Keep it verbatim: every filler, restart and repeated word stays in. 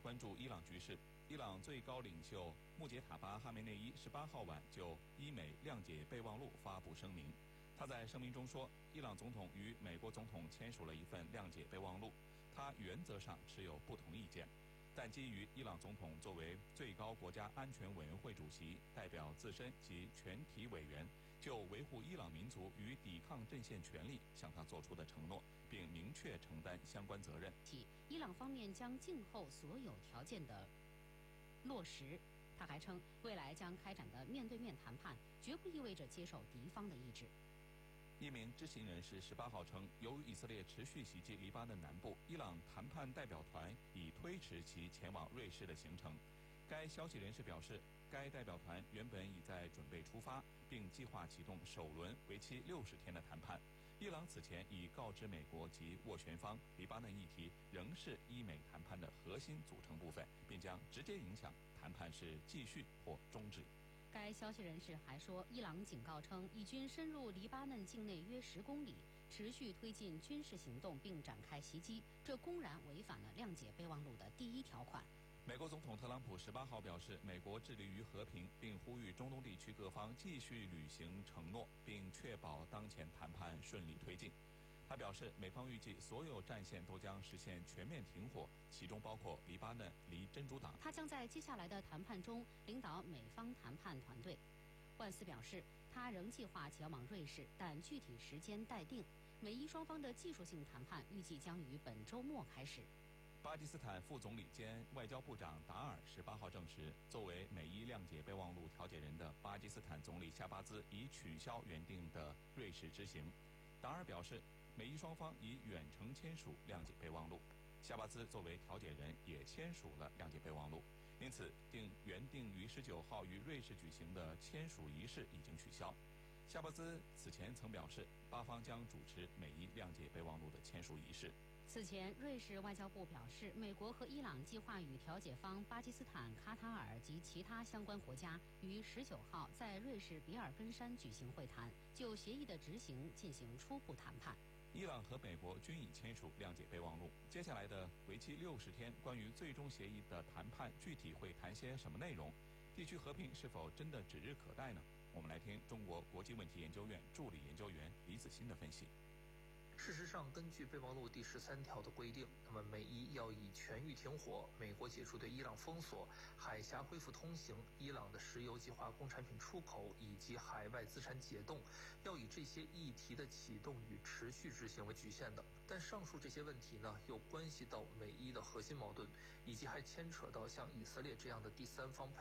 关注伊朗局势。伊朗最高领袖穆杰塔巴·哈梅内伊十八号晚就伊美谅解备忘录发布声明。他在声明中说，伊朗总统与美国总统签署了一份谅解备忘录，他原则上持有不同意见。 但基于伊朗总统作为最高国家安全委员会主席，代表自身及全体委员就维护伊朗民族与抵抗阵线权利向他作出的承诺，并明确承担相关责任。 伊朗方面将静候所有条件的落实。他还称，未来将开展的面对面谈判绝不意味着接受敌方的意志。 一名知情人士十八号称，由于以色列持续袭击黎巴嫩南部，伊朗谈判代表团已推迟其前往瑞士的行程。该消息人士表示，该代表团原本已在准备出发，并计划启动首轮为期六十天的谈判。伊朗此前已告知美国及斡旋方，黎巴嫩议题仍是伊美谈判的核心组成部分，并将直接影响谈判是继续或终止。 该消息人士还说，伊朗警告称，以军深入黎巴嫩境内约十公里，持续推进军事行动并展开袭击，这公然违反了谅解备忘录的第一条款。 美国总统特朗普十八号表示，美国致力于和平，并呼吁中东地区各方继续履行承诺，并确保当前谈判顺利推进。 他表示，美方预计所有战线都将实现全面停火，其中包括黎巴嫩离真主党。 他将在接下来的谈判中领导美方谈判团队。万斯表示，他仍计划前往瑞士，但具体时间待定。美伊双方的技术性谈判预计将于本周末开始。 巴基斯坦副总理兼外交部长达尔十八号证实，作为美伊谅解备忘录调解人的巴基斯坦总理夏巴兹已取消原定的瑞士之行。达尔表示， 美伊双方已远程签署谅解备忘录，夏巴兹作为调解人也签署了谅解备忘录，因此定原定于十九号于瑞士举行的签署仪式已经取消。夏巴兹此前曾表示，巴方将主持美伊谅解备忘录的签署仪式。 此前，瑞士外交部表示，美国和伊朗计划与调解方巴基斯坦、卡塔尔及其他相关国家于十九号在瑞士比尔根山举行会谈，就协议的执行进行初步谈判。 伊朗和美国均已签署谅解备忘录。接下来的为期六十天关于最终协议的谈判，具体会谈些什么内容？地区和平是否真的指日可待呢？我们来听中国国际问题研究院助理研究员李子欣的分析。 事实上，根据备忘录第十三条的规定，那么美伊要以全域停火、美国解除对伊朗封锁、海峡恢复通行、伊朗的石油及化工产品出口以及海外资产解冻，要以这些议题的启动与持续执行为局限的。但上述这些问题呢，又关系到美伊的核心矛盾，以及还牵扯到像以色列这样的第三方。